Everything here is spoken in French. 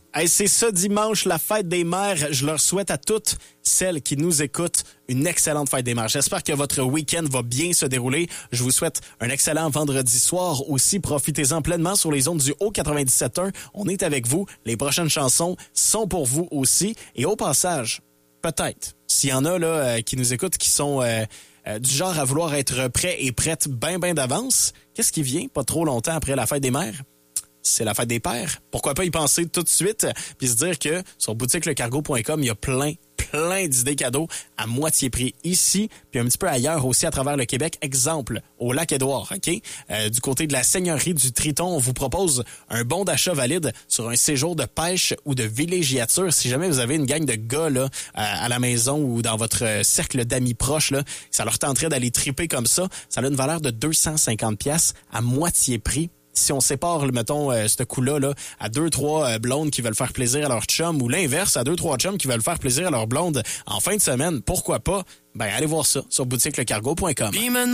Hey, c'est ça dimanche, la fête des mères. Je leur souhaite à toutes celles qui nous écoutent une excellente fête des mères. J'espère que votre week-end va bien se dérouler. Je vous souhaite un excellent vendredi soir aussi. Profitez-en pleinement sur les ondes du Haut 97.1. On est avec vous. Les prochaines chansons sont pour vous aussi. Et au passage, peut-être, s'il y en a là qui nous écoutent qui sont du genre à vouloir être prêts et prêtes bien d'avance, qu'est-ce qui vient pas trop longtemps après la fête des mères? C'est la fête des pères. Pourquoi pas y penser tout de suite puis se dire que sur boutiquelecargo.com, il y a plein d'idées cadeaux à moitié prix ici puis un petit peu ailleurs aussi à travers le Québec. Exemple, au Lac-Édouard, OK? Du côté de la Seigneurie du Triton, on vous propose un bon d'achat valide sur un séjour de pêche ou de villégiature. Si jamais vous avez une gang de gars là, à la maison ou dans votre cercle d'amis proches, là, ça leur tenterait d'aller triper comme ça, ça a une valeur de 250$ à moitié prix. Si on sépare, mettons, ce coup-là là, à 2-3 blondes qui veulent faire plaisir à leur chum ou l'inverse, à 2-3 chums qui veulent faire plaisir à leur blonde en fin de semaine, pourquoi pas? Ben, allez voir ça sur boutiquelecargo.com.